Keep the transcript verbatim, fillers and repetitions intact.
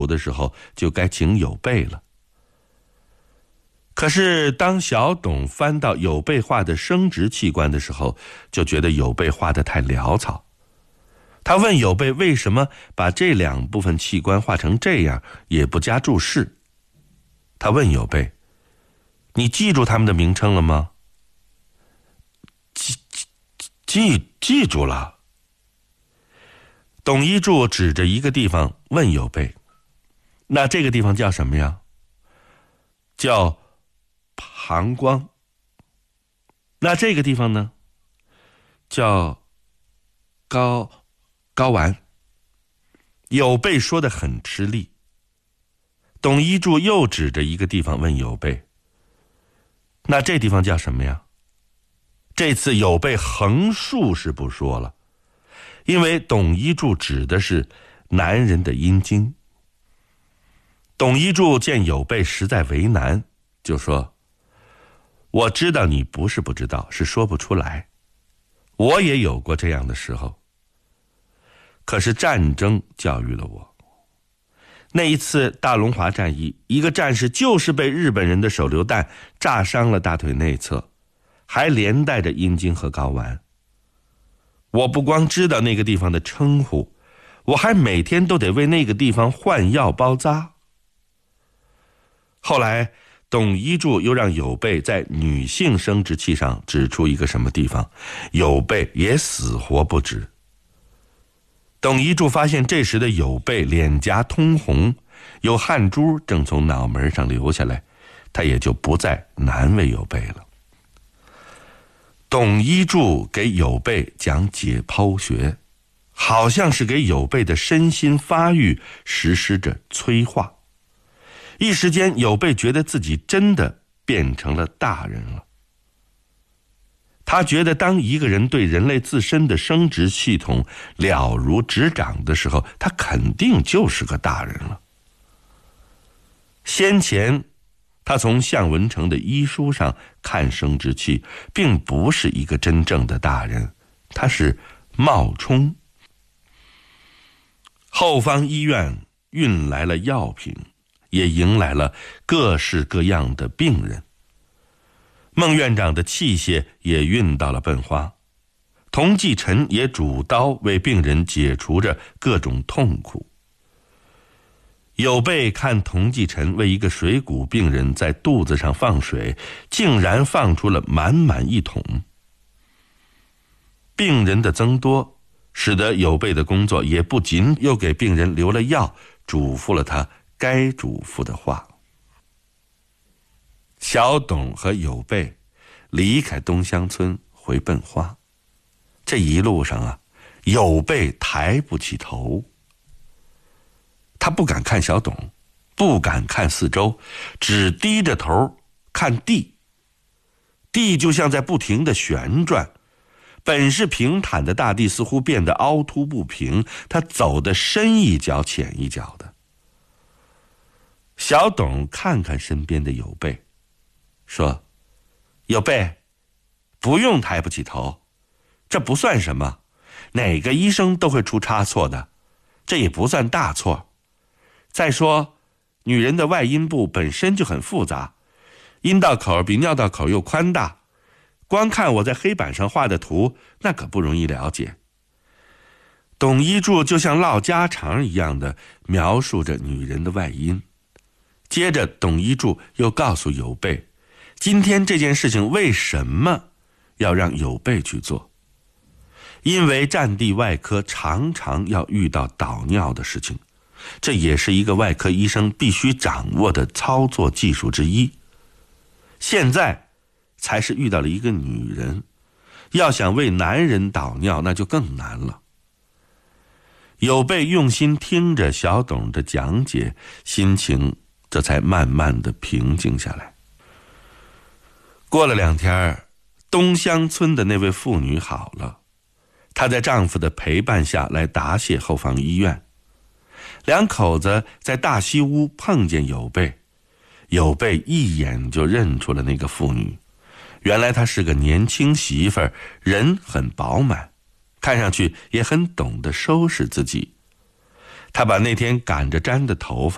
的时候就该请有备了。可是当小董翻到有备画的生殖器官的时候，就觉得有备画得太潦草。他问有备为什么把这两部分器官画成这样，也不加注释。他问有备：你记住他们的名称了吗？记记记住了。董一柱指着一个地方问有备：那这个地方叫什么呀？叫膀胱。那这个地方呢？叫睾睾丸。有备说得很吃力。董一柱又指着一个地方问有备：那这地方叫什么呀？这次有备横竖是不说了，因为董一柱指的是男人的阴茎。董一柱见有备实在为难，就说：我知道你不是不知道，是说不出来。我也有过这样的时候，可是战争教育了我。那一次大龙华战役，一个战士就是被日本人的手榴弹炸伤了大腿内侧，还连带着阴茎和睾丸。我不光知道那个地方的称呼，我还每天都得为那个地方换药包扎。后来董一柱又让有备在女性生殖器上指出一个什么地方，有备也死活不指。董一柱发现这时的有备脸颊通红，有汗珠正从脑门上流下来，他也就不再难为有备了。董一柱给有备讲解剖学，好像是给有备的身心发育实施着催化。一时间有备觉得自己真的变成了大人了。他觉得当一个人对人类自身的生殖系统了如指掌的时候，他肯定就是个大人了。先前他从向文成的医书上看生殖器，并不是一个真正的大人，他是冒充。后方医院运来了药品，也迎来了各式各样的病人。孟院长的器械也运到了笨花，童继臣也主刀为病人解除着各种痛苦。有备看童继臣为一个水谷病人在肚子上放水，竟然放出了满满一桶。病人的增多，使得有备的工作也不仅又给病人留了药，嘱咐了他该嘱咐的话。小董和有备离开东乡村回笨花，这一路上啊，有备抬不起头。他不敢看小董，不敢看四周，只低着头看地。地就像在不停地旋转，本是平坦的大地似乎变得凹凸不平，他走得深一脚浅一脚的。小董看看身边的有备，说：有备，不用抬不起头，这不算什么，哪个医生都会出差错的，这也不算大错。再说女人的外阴部本身就很复杂，阴道口比尿道口又宽大，光看我在黑板上画的图，那可不容易了解。董一柱就像唠家常一样的描述着女人的外阴。接着董一柱又告诉有备，今天这件事情为什么要让有备去做。因为战地外科常常要遇到导尿的事情，这也是一个外科医生必须掌握的操作技术之一。现在才是遇到了一个女人，要想为男人导尿那就更难了。有备用心听着小董的讲解，心情这才慢慢的平静下来。过了两天，东乡村的那位妇女好了，她在丈夫的陪伴下来答谢后方医院。两口子在大西屋碰见有备，有备一眼就认出了那个妇女，原来她是个年轻媳妇儿，人很饱满，看上去也很懂得收拾自己。她把那天赶着粘的头发